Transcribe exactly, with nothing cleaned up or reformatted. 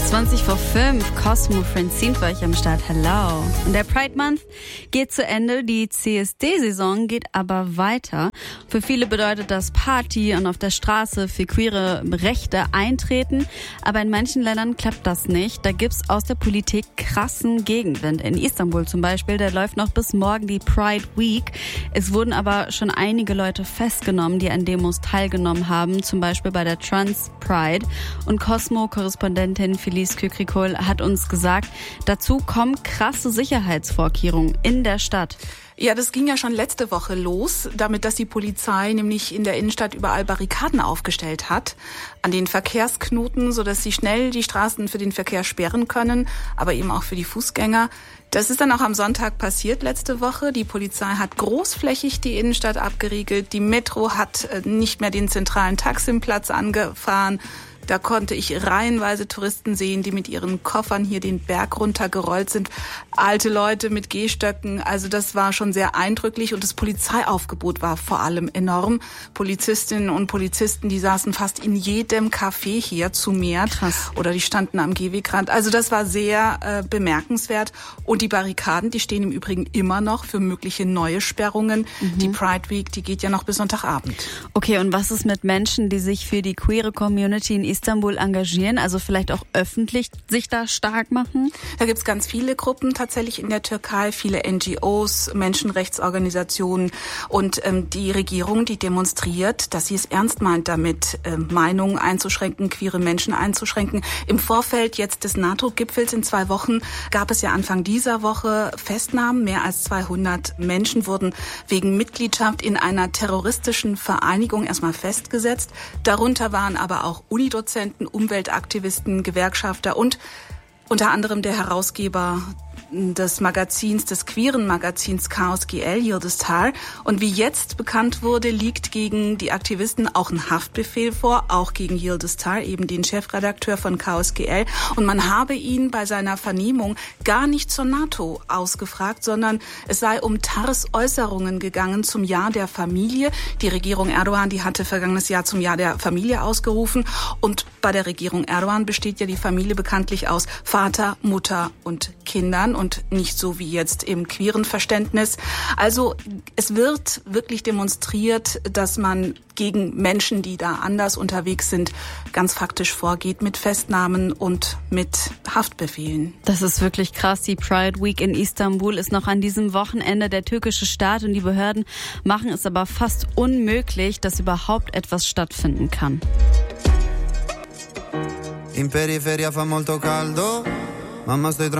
zwanzig vor fünf, Cosmo Francine für euch am Start. Hello. Und der Pride Month geht zu Ende, die C S D-Saison geht aber weiter. Für viele bedeutet das Party und auf der Straße für queere Rechte eintreten. Aber in manchen Ländern klappt das nicht. Da gibt's aus der Politik krassen Gegenwind. In Istanbul zum Beispiel, da läuft noch bis morgen die Pride Week. Es wurden aber schon einige Leute festgenommen, die an Demos teilgenommen haben, zum Beispiel bei der Trans Pride. Und Cosmo-Korrespondentin Felice Kükrikol hat uns gesagt, dazu kommen krasse Sicherheitsvorkehrungen in der Stadt. Ja, das ging ja schon letzte Woche los, damit, dass die Polizei nämlich in der Innenstadt überall Barrikaden aufgestellt hat, an den Verkehrsknoten, sodass sie schnell die Straßen für den Verkehr sperren können, aber eben auch für die Fußgänger. Das ist dann auch am Sonntag passiert letzte Woche. Die Polizei hat großflächig die Innenstadt abgeriegelt. Die Metro hat nicht mehr den zentralen Taksimplatz angefahren. Da konnte ich reihenweise Touristen sehen, die mit ihren Koffern hier den Berg runtergerollt sind. Alte Leute mit Gehstöcken. Also das war schon sehr eindrücklich. Und das Polizeiaufgebot war vor allem enorm. Polizistinnen und Polizisten, die saßen fast in jedem Café hier zu Meer. Krass. Oder die standen am Gehwegrand. Also das war sehr äh, bemerkenswert. Und die Barrikaden, die stehen im Übrigen immer noch für mögliche neue Sperrungen. Mhm. Die Pride Week, die geht ja noch bis Sonntagabend. Okay, und was ist mit Menschen, die sich für die queere Community in Istanbul engagieren, also vielleicht auch öffentlich sich da stark machen? Da gibt's ganz viele Gruppen tatsächlich in der Türkei, viele N G Os, Menschenrechtsorganisationen und ähm, die Regierung, die demonstriert, dass sie es ernst meint damit, äh, Meinungen einzuschränken, queere Menschen einzuschränken. Im Vorfeld jetzt des NATO-Gipfels in zwei Wochen gab es ja Anfang dieser Woche Festnahmen. Mehr als zweihundert Menschen wurden wegen Mitgliedschaft in einer terroristischen Vereinigung erstmal festgesetzt. Darunter waren aber auch Unidozenten, Umweltaktivisten, Gewerkschafter und unter anderem der Herausgeber des Magazins, des queeren Magazins Chaos G L, Yıldız Tar. Und wie jetzt bekannt wurde, liegt gegen die Aktivisten auch ein Haftbefehl vor, auch gegen Yıldız Tar, eben den Chefredakteur von Chaos G L. Und man habe ihn bei seiner Vernehmung gar nicht zur NATO ausgefragt, sondern es sei um Tars Äußerungen gegangen zum Jahr der Familie. Die Regierung Erdogan, die hatte vergangenes Jahr zum Jahr der Familie ausgerufen. Und bei der Regierung Erdogan besteht ja die Familie bekanntlich aus Vater, Mutter und Kindern und nicht so wie jetzt im queeren Verständnis. Also es wird wirklich demonstriert, dass man gegen Menschen, die da anders unterwegs sind, ganz faktisch vorgeht mit Festnahmen und mit Haftbefehlen. Das ist wirklich krass. Die Pride Week in Istanbul ist noch an diesem Wochenende. Der türkische Staat und die Behörden machen es aber fast unmöglich, dass überhaupt etwas stattfinden kann. In periferia fa molto caldo, mamma sto